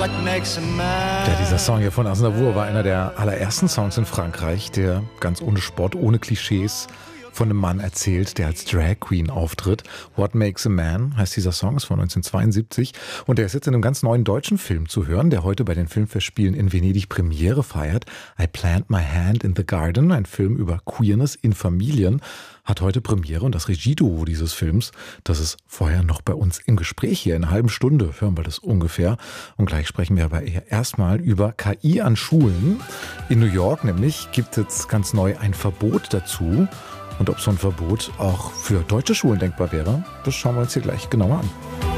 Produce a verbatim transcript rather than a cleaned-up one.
What makes a man? Ja, dieser Song hier von Aznavour war einer der allerersten Songs in Frankreich, der ganz ohne Spott, ohne Klischees von einem Mann erzählt, der als Drag Queen auftritt. What Makes a Man heißt dieser Song, ist von neunzehnhundertzweiundsiebzig. Und der ist jetzt in einem ganz neuen deutschen Film zu hören, der heute bei den Filmfestspielen in Venedig Premiere feiert. I Plant My Hand in the Garden, ein Film über Queerness in Familien, hat heute Premiere. Und das Regieduo dieses Films, das ist vorher noch bei uns im Gespräch hier. In einer halben Stunde hören wir das ungefähr. Und gleich sprechen wir aber erstmal über K I an Schulen. In New York nämlich gibt es ganz neu ein Verbot dazu. Und ob so ein Verbot auch für deutsche Schulen denkbar wäre, das schauen wir uns hier gleich genauer an.